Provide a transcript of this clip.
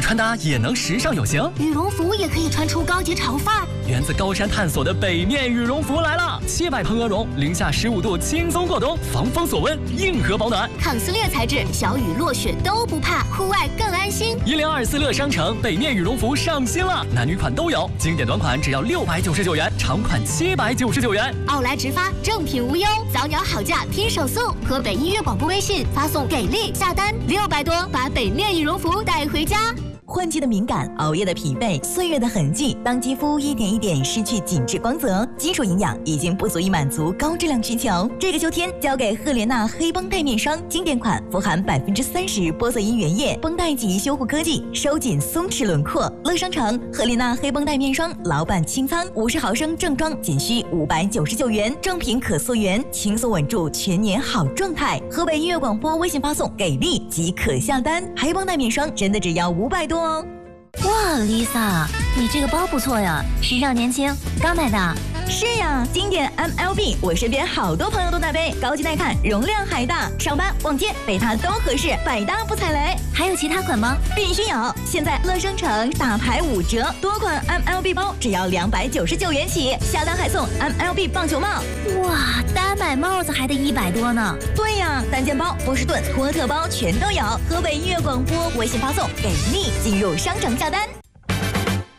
穿搭也能时尚有型， 羽绒服也可以穿出高级潮范儿。 源自高山探索的北面羽绒服来了，700蓬鹅绒，零下15度轻松过冬，防风锁温，硬核保暖。 抗撕裂材质，小雨落雪都不怕，户外更安心。 1024乐商城北面羽绒服上新了，男女款都有，经典短款只要699元，长款799元。 奥莱直发，正品无忧，早鸟好价拼手速。河北音乐广播微信发送给力下单600多，把北面羽绒服带回家。 换季的敏感，熬夜的疲惫，岁月的痕迹，当肌肤一点一点失去紧致光泽，基础营养已经不足以满足高质量需求。这个秋天，交给赫莲娜黑绷带面霜，经典款，富含30%玻色因原液，绷带级修护科技，收紧松弛轮廓。乐商城赫莲娜黑绷带面霜老版清仓，50毫升正装仅需599元，正品可溯源，轻松稳住全年好状态。河北音乐广播微信发送给力即可下单，黑绷带面霜真的只要500多。 哇 ，Lisa， 你这个包不错呀，时尚年轻，刚买的。 是呀，经典 MLB， 我身边好多朋友都在背，高级耐看，容量还大，上班逛街背它都合适，百搭不踩雷。 还有其他款吗？ 必须有！现在乐商城大牌5折，多款 MLB 包只要299元起，下单还送 MLB 棒球帽。 哇，单买帽子还得100多呢。 对呀，单肩包、波士顿、托特包全都有。河北音乐广播微信发送给力，进入商城下单。